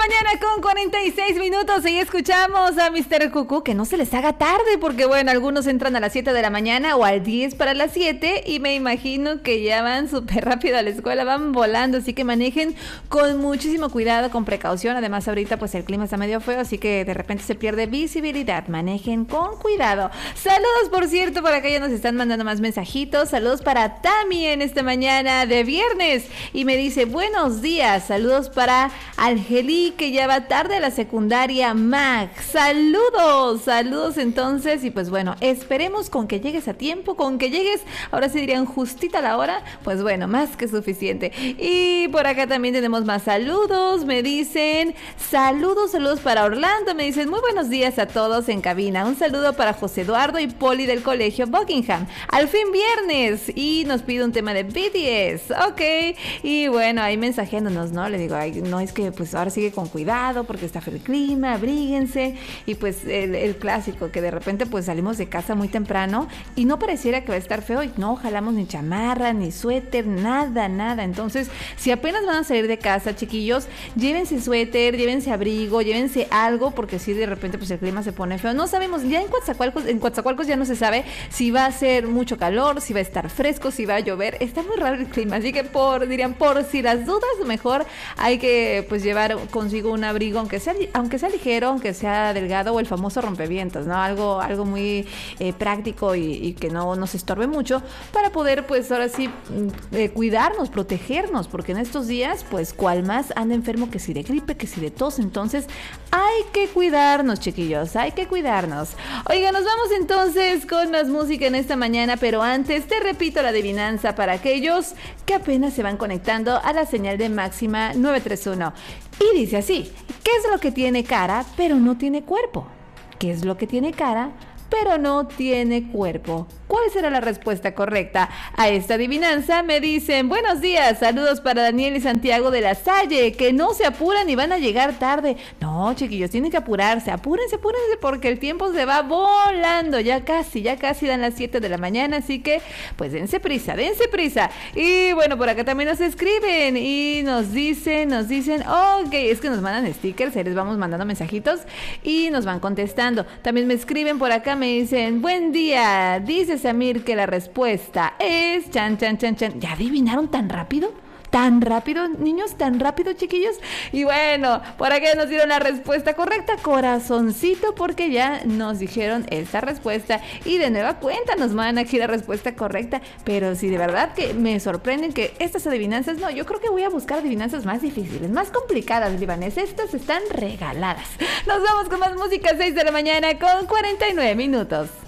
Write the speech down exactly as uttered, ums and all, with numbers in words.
mañana con cuarenta y seis minutos y escuchamos a mister Cucú. Que no se les haga tarde porque bueno, algunos entran a las siete de la mañana o al diez para las siete y me imagino que ya van súper rápido a la escuela, van volando, así que manejen con muchísimo cuidado, con precaución. Además ahorita pues el clima está medio feo, así que de repente se pierde visibilidad, manejen con cuidado. Saludos, por cierto, por acá ya nos están mandando más mensajitos. Saludos para Tami en esta mañana de viernes y me dice buenos días. Saludos para Angeli, que ya va tarde a la secundaria. Max, saludos, saludos entonces. Y pues bueno, esperemos con que llegues a tiempo, con que llegues, ahora sí dirían justita la hora, pues bueno, más que suficiente. Y por acá también tenemos más saludos, me dicen saludos, saludos para Orlando, me dicen muy buenos días a todos en cabina. Un saludo para José Eduardo y Poli del colegio Buckingham. Al fin viernes y nos pide un tema de B T S, ok. Y bueno, ahí mensajeándonos, ¿no? Le digo, ay, no, es que pues ahora sigue con cuidado porque está feo el clima, abríguense. Y pues el, el clásico, que de repente pues salimos de casa muy temprano y no pareciera que va a estar feo y no jalamos ni chamarra, ni suéter, nada, nada. Entonces, si apenas van a salir de casa, chiquillos, llévense suéter, llévense abrigo, llévense algo, porque si de repente pues el clima se pone feo. No sabemos, ya en Coatzacoalcos, en Coatzacoalcos ya no se sabe si va a ser mucho calor, si va a estar fresco, si va a llover. Está muy raro el clima, así que por, dirían, por si las dudas, mejor hay que pues llevar consigo un abrigo, aunque sea, aunque sea ligero, aunque sea delgado, o el famoso rompevientos, ¿no? Algo, algo muy eh, práctico y, y que no nos estorbe mucho para poder pues ahora sí eh, cuidarnos, protegernos, porque en estos días pues cual más anda enfermo, que si de gripe, que si de tos. Entonces hay que cuidarnos, chiquillos, hay que cuidarnos. Oiga, nos vamos entonces con más música en esta mañana, pero antes te repito la adivinanza para aquellos que apenas se van conectando a la señal de Máxima nueve tres uno. Y dice así: ¿qué es lo que tiene cara pero no tiene cuerpo? ¿Qué es lo que tiene cara pero no tiene cuerpo? ¿Cuál será la respuesta correcta a esta adivinanza? Me dicen, buenos días, saludos para Daniel y Santiago de la Salle, que no se apuran y van a llegar tarde. No, chiquillos, tienen que apurarse, apúrense, apúrense, porque el tiempo se va volando, ya casi, ya casi dan las siete de la mañana, así que pues dense prisa, dense prisa. Y bueno, por acá también nos escriben y nos dicen, nos dicen, ok, es que nos mandan stickers, ahí les vamos mandando mensajitos y nos van contestando. También me escriben por acá, me dicen, buen día, dice Samir que la respuesta es chan, chan, chan, chan. ¿Ya adivinaron tan rápido? ¿Tan rápido, niños? ¿Tan rápido, chiquillos? Y bueno, por acá nos dieron la respuesta correcta, corazoncito, porque ya nos dijeron esta respuesta. Y de nueva cuenta nos mandan aquí la respuesta correcta. Pero si de verdad que me sorprenden que estas adivinanzas, no, yo creo que voy a buscar adivinanzas más difíciles, más complicadas, Libanes. Estas están regaladas. Nos vamos con más música, seis de la mañana con cuarenta y nueve minutos.